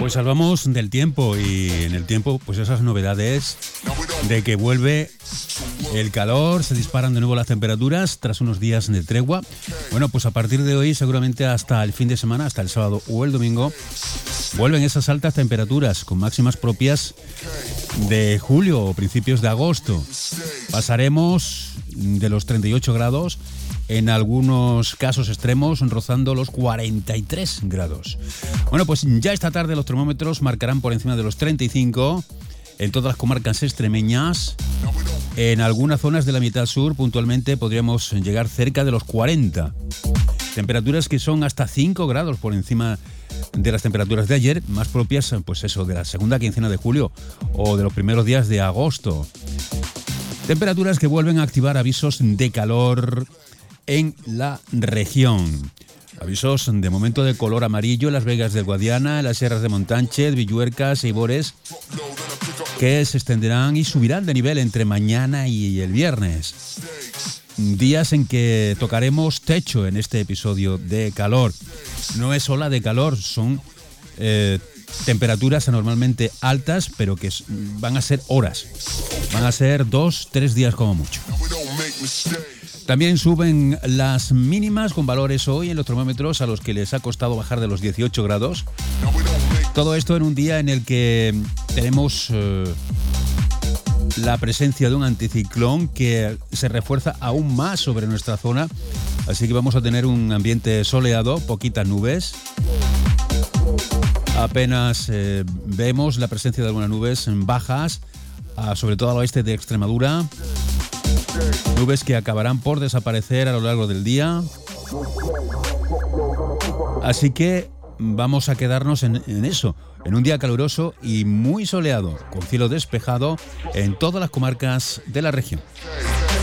Pues hablamos del tiempo y en el tiempo pues esas novedades de que vuelve el calor, se disparan de nuevo las temperaturas tras unos días de tregua. Bueno, pues a partir de hoy seguramente hasta el fin de semana, hasta el sábado o el domingo, vuelven esas altas temperaturas con máximas propias de julio o principios de agosto. Pasaremos de los 38 grados, en algunos casos extremos rozando los 43 grados. Bueno, pues ya esta tarde los termómetros marcarán por encima de los 35 en todas las comarcas extremeñas. En algunas zonas de la mitad sur puntualmente podríamos llegar cerca de los 40. Temperaturas que son hasta 5 grados por encima de las temperaturas de ayer, más propias pues eso, de la segunda quincena de julio o de los primeros días de agosto. Temperaturas que vuelven a activar avisos de calor en la región. Avisos de momento de color amarillo en las Vegas del Guadiana, en las sierras de Montánchez, Villuercas e Ibores, que se extenderán y subirán de nivel entre mañana y el viernes. Días en que tocaremos techo en este episodio de calor. No es ola de calor, son temperaturas anormalmente altas, pero que van a ser horas. Van a ser 2-3 días como mucho. También suben las mínimas con valores hoy en los termómetros a los que les ha costado bajar de los 18 grados. Todo esto en un día en el que tenemos la presencia de un anticiclón que se refuerza aún más sobre nuestra zona. Así que vamos a tener un ambiente soleado, poquitas nubes. Apenas vemos la presencia de algunas nubes bajas, sobre todo al oeste de Extremadura. Nubes que acabarán por desaparecer a lo largo del día. Así que vamos a quedarnos en eso, en un día caluroso y muy soleado, con cielo despejado en todas las comarcas de la región.